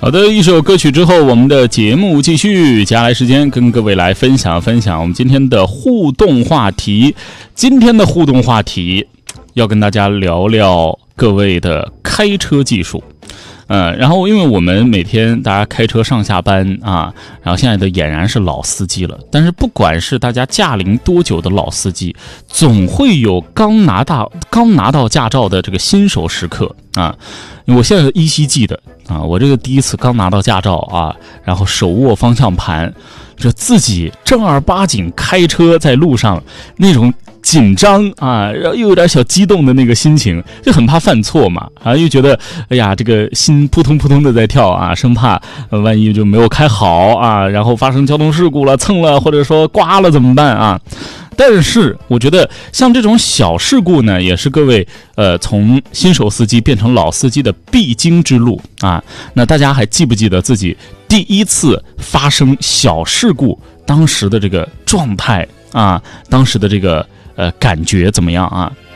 好的，一首歌曲之后，我们的节目继续。接下来时间跟各位来分享我们今天的互动话题。今天的互动话题要跟大家聊聊各位的开车技术。然后因为我们每天大家开车上下班啊，然后现在的俨然是老司机了。但是不管是大家驾龄多久的老司机，总会有刚拿到驾照的这个新手时刻啊。我现在依稀记得啊，我这个第一次刚拿到驾照啊，然后手握方向盘，这自己正儿八经开车在路上那种紧张啊，然后又有点小激动的那个心情，就很怕犯错嘛啊，又觉得哎呀这个心扑通扑通的在跳啊，生怕万一就没有开好啊，然后发生交通事故了、蹭了或者说刮了怎么办啊？但是我觉得像这种小事故呢，也是各位从新手司机变成老司机的必经之路啊。那大家还记不记得自己第一次发生小事故当时的这个状态啊，当时的这个感觉怎么样啊？